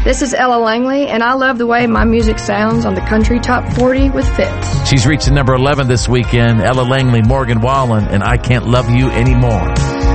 This is Ella Langley, and I love the way my music sounds on the Country Top 40 with Fitz. She's reaching number 11 this weekend. Ella Langley, Morgan Wallen, and I Can't Love You Anymore.